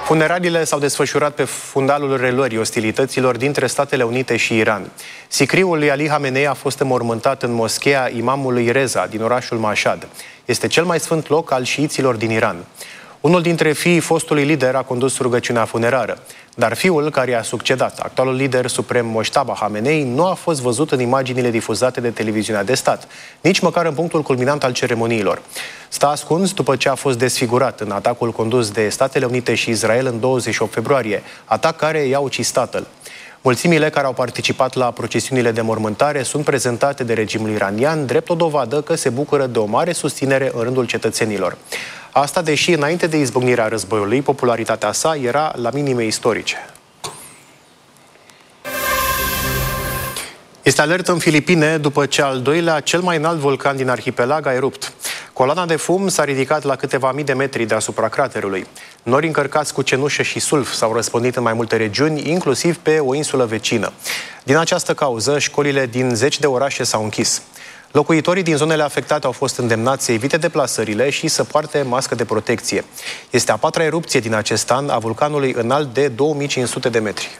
Funeraliile s-au desfășurat pe fundalul reluării ostilităților dintre Statele Unite și Iran. Sicriul lui Ali Khamenei a fost înmormântat în moscheea imamului Reza din orașul Mashhad. Este cel mai sfânt loc al șiiților din Iran. Unul dintre fiii fostului lider a condus rugăciunea funerară, dar fiul care i-a succedat, actualul lider suprem Mojtaba Khamenei, nu a fost văzut în imaginile difuzate de televiziunea de stat, nici măcar în punctul culminant al ceremoniilor. Stă ascuns după ce a fost desfigurat în atacul condus de Statele Unite și Israel în 28 februarie, atac care i-a ucis tatăl. Mulțimile care au participat la procesiunile de mormântare sunt prezentate de regimul iranian drept o dovadă că se bucură de o mare susținere în rândul cetățenilor. Asta deși înainte de izbucnirea războiului, popularitatea sa era la minime istorice. Este alertă în Filipine după ce al doilea, cel mai înalt vulcan din arhipelag a erupt. Coloana de fum s-a ridicat la câteva mii de metri deasupra craterului. Nori încărcați cu cenușă și sulf s-au răspândit în mai multe regiuni, inclusiv pe o insulă vecină. Din această cauză, școlile din 10 de orașe s-au închis. Locuitorii din zonele afectate au fost îndemnați să evite deplasările și să poarte mască de protecție. Este a patra erupție din acest an a vulcanului înalt de 2500 de metri.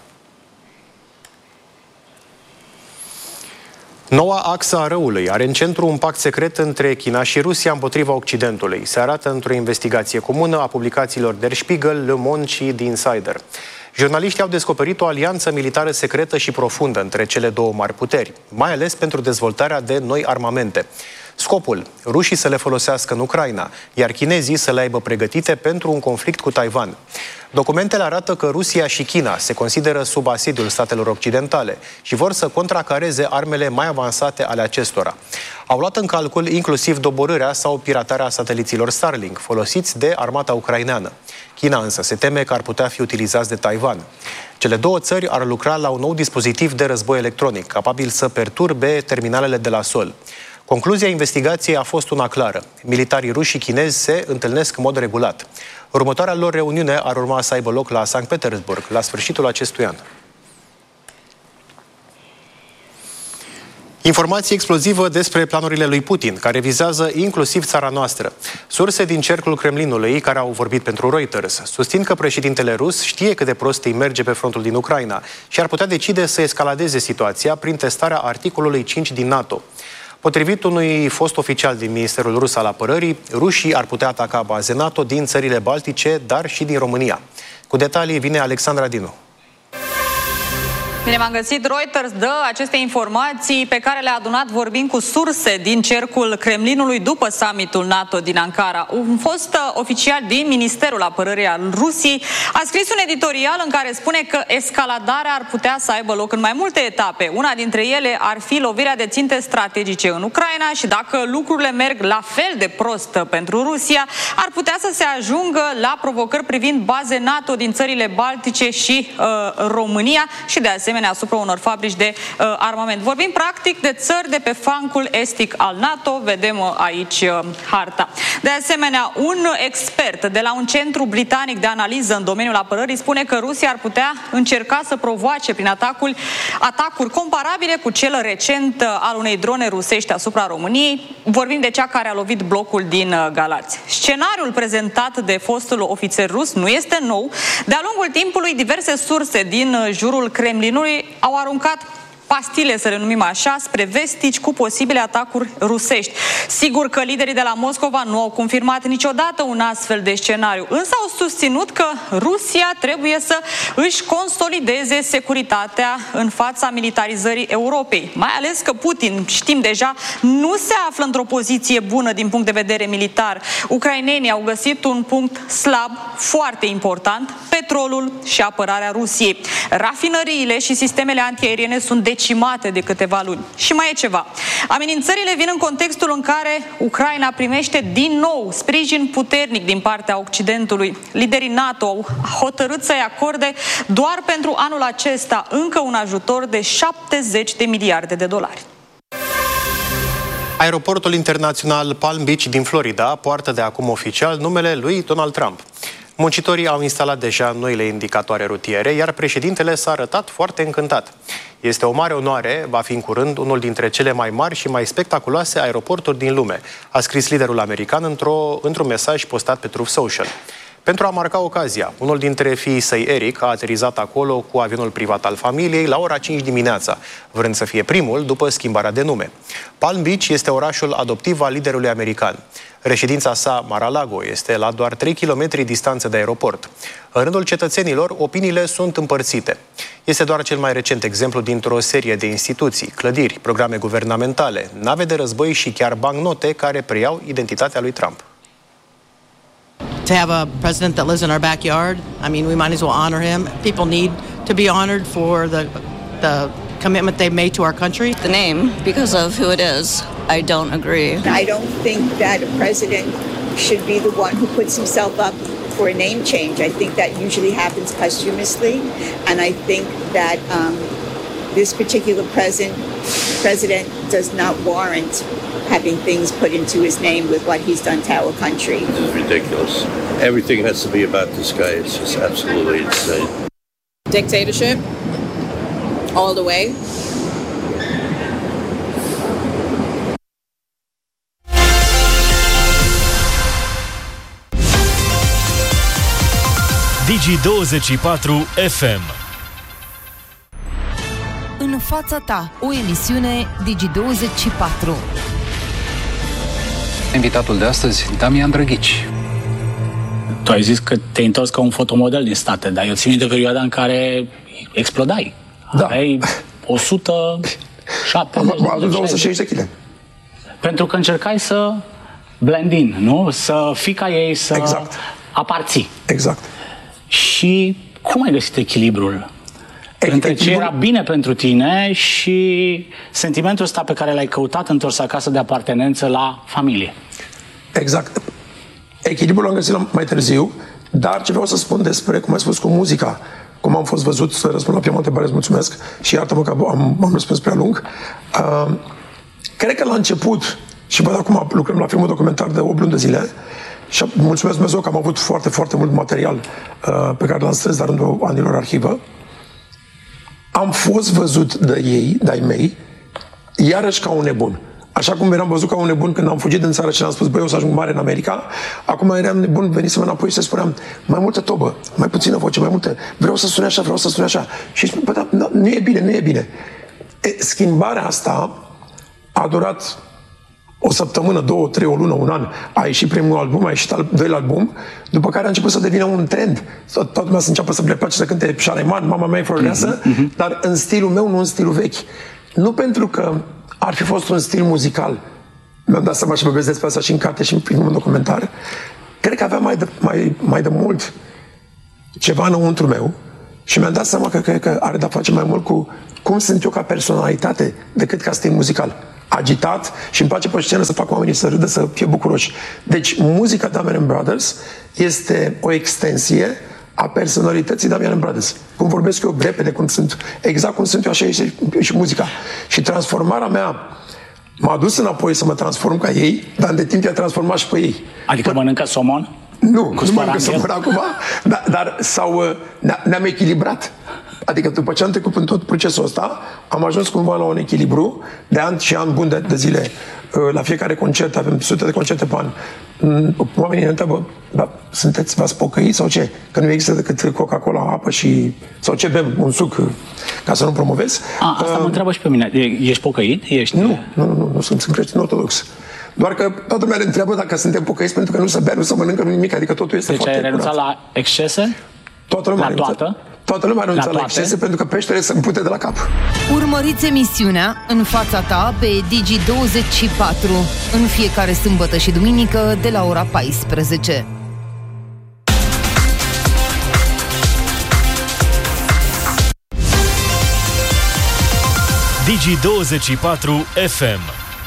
Noua axă a răului are în centru un pact secret între China și Rusia împotriva Occidentului. Se arată într-o investigație comună a publicațiilor Der Spiegel, Le Monde și The Insider. Jurnaliștii au descoperit o alianță militară secretă și profundă între cele două mari puteri, mai ales pentru dezvoltarea de noi armamente. Scopul, rușii să le folosească în Ucraina, iar chinezii să le aibă pregătite pentru un conflict cu Taiwan. Documentele arată că Rusia și China se consideră sub asediul statelor occidentale și vor să contracareze armele mai avansate ale acestora. Au luat în calcul inclusiv doborârea sau piratarea sateliților Starlink, folosiți de armata ucraineană. China însă se teme că ar putea fi utilizați de Taiwan. Cele două țări ar lucra la un nou dispozitiv de război electronic, capabil să perturbe terminalele de la sol. Concluzia investigației a fost una clară. Militarii ruși și chinezi se întâlnesc în mod regulat. Următoarea lor reuniune ar urma să aibă loc la Sankt Petersburg, la sfârșitul acestui an. Informație explozivă despre planurile lui Putin, care vizează inclusiv țara noastră. Surse din cercul Kremlinului, care au vorbit pentru Reuters, susțin că președintele rus știe cât de prost îi merge pe frontul din Ucraina și ar putea decide să escaladeze situația prin testarea articolului 5 din NATO. Potrivit unui fost oficial din Ministerul Rus al Apărării, rușii ar putea ataca baze NATO din țările Baltice, dar și din România. Cu detalii vine Alexandra Dinu. Bine v-am găsit. Reuters dă aceste informații pe care le-a adunat vorbind cu surse din cercul Kremlinului după summitul NATO din Ankara. Un fost oficial din Ministerul Apărării al Rusiei a scris un editorial în care spune că escaladarea ar putea să aibă loc în mai multe etape. Una dintre ele ar fi lovirea de ținte strategice în Ucraina și dacă lucrurile merg la fel de prost pentru Rusia, ar putea să se ajungă la provocări privind baze NATO din țările Baltice și România și de asemenea asupra unor fabrici de armament. Vorbim practic de țări de pe flancul estic al NATO, vedem aici harta. De asemenea, un expert de la un centru britanic de analiză în domeniul apărării spune că Rusia ar putea încerca să provoace prin atacuri comparabile cu cel recent al unei drone rusești asupra României. Vorbim de cea care a lovit blocul din Galați. Scenariul prezentat de fostul ofițer rus nu este nou. De-a lungul timpului, diverse surse din jurul Kremlinului au aruncat pastile, să le numim așa, spre vestici cu posibile atacuri rusești. Sigur că liderii de la Moscova nu au confirmat niciodată un astfel de scenariu, însă au susținut că Rusia trebuie să își consolideze securitatea în fața militarizării Europei. Mai ales că Putin, știm deja, nu se află într-o poziție bună din punct de vedere militar. Ucrainenii au găsit un punct slab, foarte important, petrolul și apărarea Rusiei. Rafinăriile și sistemele antiaeriene sunt decimate de câteva luni. Și mai e ceva. Amenințările vin în contextul în care Ucraina primește din nou sprijin puternic din partea Occidentului. Liderii NATO au hotărât să-i acorde doar pentru anul acesta încă un ajutor de 70 de miliarde de dolari. Aeroportul internațional Palm Beach din Florida poartă de acum oficial numele lui Donald Trump. Muncitorii au instalat deja noile indicatoare rutiere, iar președintele s-a arătat foarte încântat. Este o mare onoare, va fi în curând unul dintre cele mai mari și mai spectaculoase aeroporturi din lume, a scris liderul american într-un mesaj postat pe Truth Social. Pentru a marca ocazia, unul dintre fiii săi, Eric, a aterizat acolo cu avionul privat al familiei la ora 5 dimineața, vrând să fie primul după schimbarea de nume. Palm Beach este orașul adoptiv al liderului american. Reședința sa, Mar-a-Lago, este la doar 3 km distanță de aeroport. În rândul cetățenilor, opiniile sunt împărțite. Este doar cel mai recent exemplu dintr-o serie de instituții, clădiri, programe guvernamentale, nave de război și chiar bancnote care preiau identitatea lui Trump. To have a president that lives in our backyard, I mean, we might as well honor him. People need to be honored for the commitment they've made to our country. The name, because of who it is, I don't agree. I don't think that a president should be the one who puts himself up for a name change. I think that usually happens posthumously, and I think that this particular president does not warrant having things put into his name with what he's done to our country. This is ridiculous. Everything has to be about this guy. It's just absolutely insane. Dictatorship, all the way. Digi24 FM. În fața ta, o emisiune Digi24. Invitatul de astăzi, Damian Drăghici. Tu ai zis că te-ai întors ca un fotomodel din state, dar eu țin minte perioada în care explodai. Da. Aveai 170 Am adus 260 de kg. Pentru că încercai să blend in, nu? Să fii ca ei, să aparții. Exact. Și cum ai găsit echilibrul? Între ce era bine pentru tine și sentimentul ăsta pe care l-ai căutat întors acasă de apartenență la familie. Exact. Echilibrul l-am găsit mai târziu, dar ce vreau să spun despre, cum ai spus, cu muzica, cum am fost văzut, să răspund la prima întrebare, îți mulțumesc și iartă-mă că am răspuns prea lung. Cred că la început, și văd acum lucrăm la filmul documentar de 8 luni de zile, și mulțumesc Dumnezeu că am avut foarte, foarte mult material pe care l-am strâns la rândul anilor arhivă. Am fost văzut de ei, de-ai mei, iarăși ca un nebun. Așa cum eram văzut ca un nebun când am fugit din țară și am spus, băi, o să ajung mare în America, acum eram nebun, venisem înapoi și spuneam, mai multă tobă, mai puțină voce, mai multă, vreau să sune așa, vreau să sune așa. Și spun, bă, da, nu e bine, nu e bine. Schimbarea asta a durat o săptămână, 2, 3, o lună, un an. A ieșit primul album, a ieșit al doilea album, după care a început să devină un trend. Toată lumea să înceapă să le place să cânte Șaraiman, Mama mea e florăreasă, dar în stilul meu, nu în stilul vechi. Nu pentru că ar fi fost un stil muzical. Mi-am dat seama și vorbesc despre asta și în carte și în primul documentar. Cred că avea mai de mult ceva înăuntru meu și mi-am dat seama că are de-a face mai mult cu cum sunt eu ca personalitate decât ca stil muzical. Agitat și îmi place pe scenă să fac oamenii să râdă, să fie bucuroși. Deci muzica Damian Brothers este o extensie a personalității Damian Brothers. Cum vorbesc eu repede, exact cum sunt eu, așa și muzica. Și transformarea mea m-a dus înapoi să mă transform ca ei, dar de timp i-a transformat și pe ei. Adică mănâncă somon? Nu mănâncă somon acum, dar ne-am echilibrat. Adică după ce am trecut prin tot procesul ăsta, am ajuns cumva la un echilibru de ani și ani buni de zile. La fiecare concert, avem sute de concerte pe an. Oamenii ne întreabă, v-ați pocăit sau ce? Că nu există decât Coca-Cola, apă și... sau ce bem? Un suc, ca să nu promovez. Asta mă întreabă și pe mine. Ești pocăit? Nu sunt creștin ortodox. Doar că toată lumea ne întreabă dacă suntem pocăiți pentru că nu se bea, nu se mănâncă, nu nimic. Adică totul este foarte curat. Deci ai renunțat la excese? Toată lumea Toată lumea renunță la excese pentru că peștele se împute de la cap. Urmăriți emisiunea În fața ta pe Digi24 în fiecare sâmbătă și duminică de la ora 14. Digi24 FM.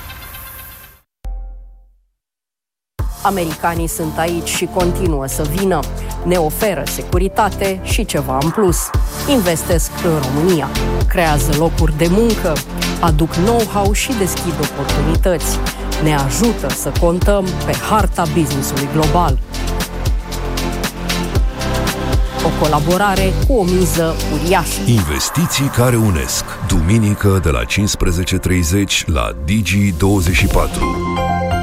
Americanii sunt aici și continuă să vină. Ne oferă securitate și ceva în plus. Investesc în România, creează locuri de muncă, aduc know-how și deschid oportunități. Ne ajută să contăm pe harta business-ului global. O colaborare cu o miză uriașă. Investiții care unesc. Duminică de la 15:30 la Digi24.